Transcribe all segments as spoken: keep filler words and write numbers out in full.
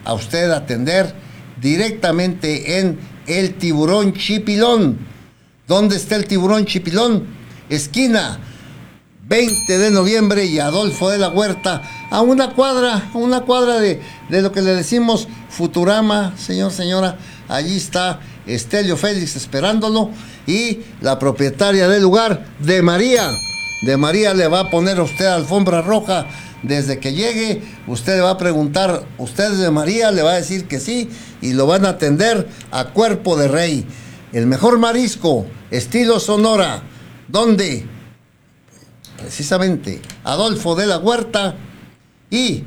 a usted atender directamente en el Tiburón Chipilón. ¿Dónde está el Tiburón Chipilón? Esquina veinte de noviembre y Adolfo de la Huerta, a una cuadra, a una cuadra de, de lo que le decimos Futurama, señor, señora. Allí está Estelio Félix esperándolo y la propietaria del lugar, de María. De María le va a poner a usted alfombra roja desde que llegue. Usted le va a preguntar, ¿usted es de María? Le va a decir que sí y lo van a atender a cuerpo de rey. El mejor marisco, estilo Sonora. ¿Dónde? Precisamente Adolfo de la Huerta y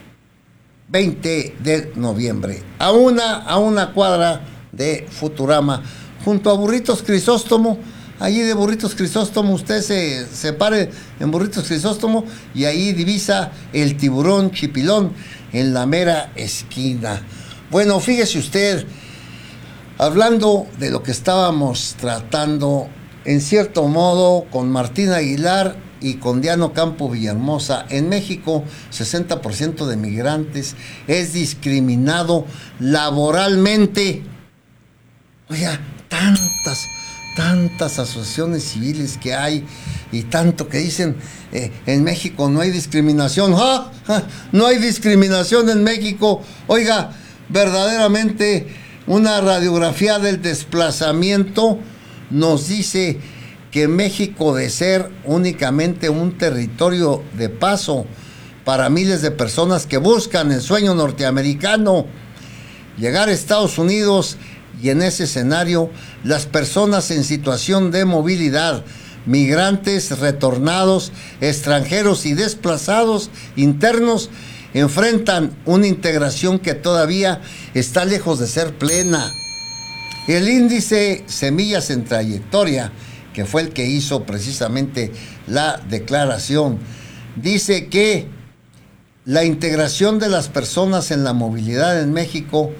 veinte de noviembre, a una, a una cuadra de Futurama, junto a Burritos Crisóstomo. Allí de Burritos Crisóstomo usted se, se pare en Burritos Crisóstomo y ahí divisa el Tiburón Chipilón en la mera esquina. Bueno, fíjese usted, hablando de lo que estábamos tratando en cierto modo con Martín Aguilar y con Diano Campo Villahermosa, en México sesenta por ciento de migrantes es discriminado laboralmente. Oiga, tantas, tantas asociaciones civiles que hay y tanto que dicen eh, en México no hay discriminación. ¡Ah! ¡Ah! No hay discriminación en México. Oiga, verdaderamente una radiografía del desplazamiento nos dice que México, de ser únicamente un territorio de paso para miles de personas que buscan el sueño norteamericano, llegar a Estados Unidos, y en ese escenario las personas en situación de movilidad, migrantes, retornados, extranjeros y desplazados internos, enfrentan una integración que todavía está lejos de ser plena. El índice Semillas en Trayectoria, que fue el que hizo precisamente la declaración, dice que la integración de las personas en la movilidad en México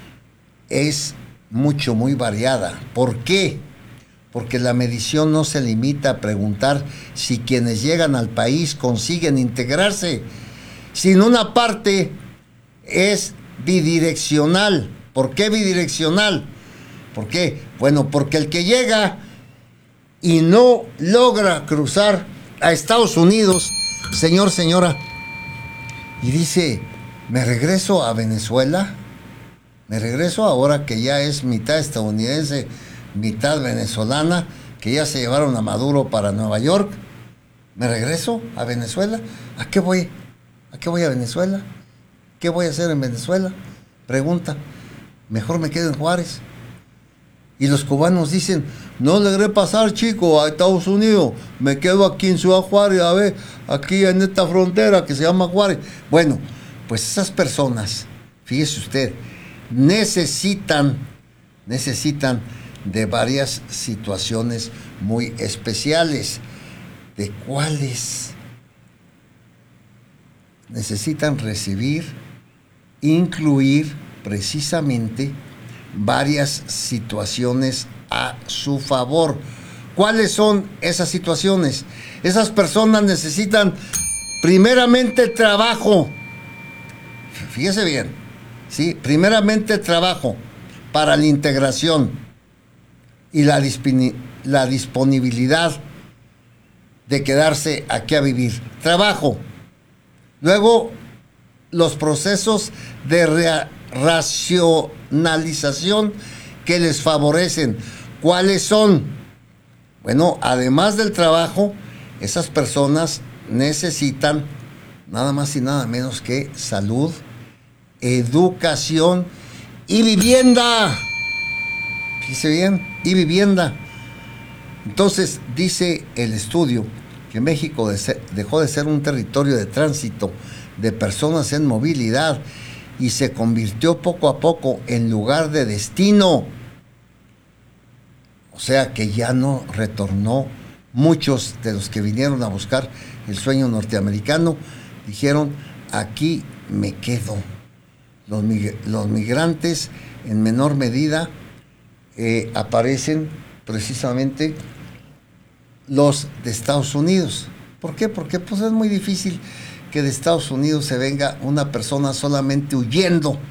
es mucho, muy variada. ¿Por qué? Porque la medición no se limita a preguntar si quienes llegan al país consiguen integrarse, sino una parte es bidireccional. ¿Por qué bidireccional? ¿Por qué? Bueno, porque el que llega y no logra cruzar a Estados Unidos, señor, señora, y dice, ¿me regreso a Venezuela? ¿Me regreso ahora que ya es mitad estadounidense, mitad venezolana, que ya se llevaron a Maduro para Nueva York? ¿Me regreso a Venezuela? ¿A qué voy? ¿A qué voy a Venezuela? ¿Qué voy a hacer en Venezuela? Pregunta. Mejor me quedo en Juárez. Y los cubanos dicen, no logré pasar, chico, a Estados Unidos, me quedo aquí en Ciudad Juárez, a ver, aquí en esta frontera que se llama Juárez. Bueno, pues esas personas, fíjese usted, necesitan, necesitan de varias situaciones muy especiales. ¿De cuáles? Necesitan recibir, incluir precisamente varias situaciones a su favor. ¿Cuáles son esas situaciones? Esas personas necesitan primeramente trabajo. Fíjese bien, ¿sí? Primeramente trabajo para la integración y la, disponi- la disponibilidad de quedarse aquí a vivir. Trabajo. Luego, los procesos de rea- racionalización que les favorecen. ¿Cuáles son? Bueno, además del trabajo, esas personas necesitan nada más y nada menos que salud, educación y vivienda. Fíjese bien, y vivienda. Entonces, dice el estudio que México de ser, dejó de ser un territorio de tránsito de personas en movilidad y se convirtió poco a poco en lugar de destino. O sea que ya no retornó. Muchos de los que vinieron a buscar el sueño norteamericano dijeron, aquí me quedo. Los, mig- los migrantes en menor medida eh, aparecen precisamente los de Estados Unidos. ¿Por qué? Porque pues es muy difícil que de Estados Unidos se venga una persona solamente huyendo